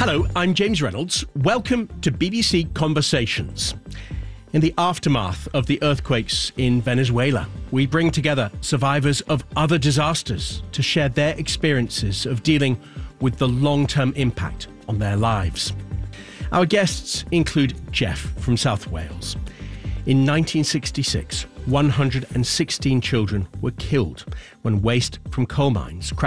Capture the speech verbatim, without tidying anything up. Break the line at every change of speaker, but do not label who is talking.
Hello, I'm James Reynolds. Welcome to B B C Conversations. In the aftermath of the earthquakes in Venezuela, we bring together survivors of other disasters to share their experiences of dealing with the long-term impact on their lives. Our guests include Jeff from South Wales. In nineteen sixty-six, one hundred sixteen children were killed when waste from coal mines crashed